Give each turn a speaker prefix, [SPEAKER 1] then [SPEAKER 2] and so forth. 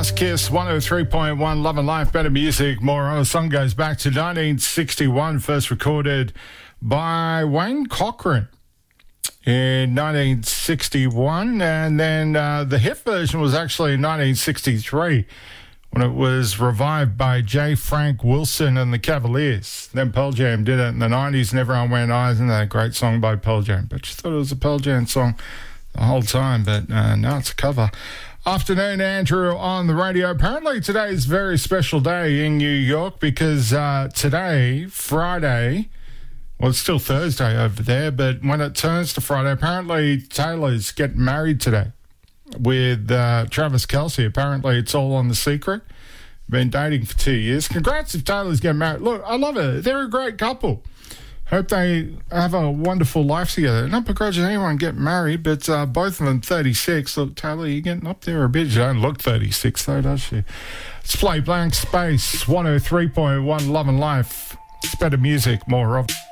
[SPEAKER 1] Last Kiss, 103.1, Love and Life, Better Music, more. The song goes back to 1961, first recorded by Wayne Cochran in 1961, and then the hit version was actually in 1963 when it was revived by J. Frank Wilson and the Cavaliers. Then Pearl Jam did it in the 90s, and everyone went, isn't that a great song by Pearl Jam? But you thought it was a Pearl Jam song the whole time, but now it's a cover. Afternoon, Andrew, on the radio. Apparently today is a very special day in New York because today, Friday, well, it's still Thursday over there, but when it turns to Friday, apparently Taylor's getting married today with Travis Kelce. Apparently it's all on the secret. Been dating for 2 years. Congrats if Taylor's getting married. Look, I love it. They're a great couple. Hope they have a wonderful life together. Not begrudging anyone getting married, but both of them 36. Look, Taylor, you're getting up there a bit. You don't look 36, though, does she? Let's play Blank Space, 103.1 Love and Life. It's better music, more of